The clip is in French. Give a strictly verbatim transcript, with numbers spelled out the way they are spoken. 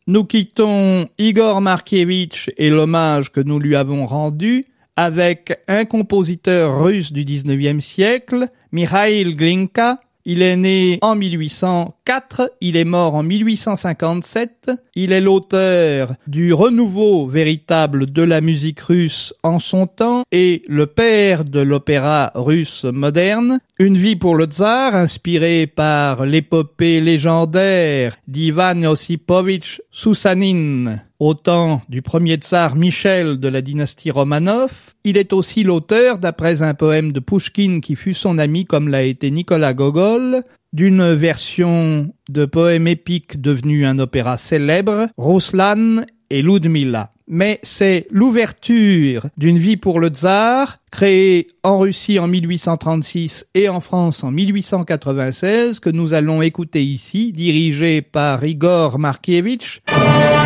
Nous quittons Igor Markievitch et l'hommage que nous lui avons rendu avec un compositeur russe du dix-neuvième siècle, Mikhail Glinka. Il est né en mille huit cent quatre, il est mort en mille huit cent cinquante-sept. Il est l'auteur du renouveau véritable de la musique russe en son temps et le père de l'opéra russe moderne. Une vie pour le tsar, inspirée par l'épopée légendaire d'Ivan Osipovitch Soussanine, au temps du premier tsar Michel de la dynastie Romanov. Il est aussi l'auteur, d'après un poème de Pouchkine qui fut son ami comme l'a été Nicolas Gogol, d'une version de poème épique devenu un opéra célèbre, Rouslan et Ludmilla. Mais c'est l'ouverture d'une vie pour le tsar, créée en Russie en mille huit cent trente-six et en France en mille huit cent quatre-vingt-seize, que nous allons écouter ici, dirigée par Igor Markievitch.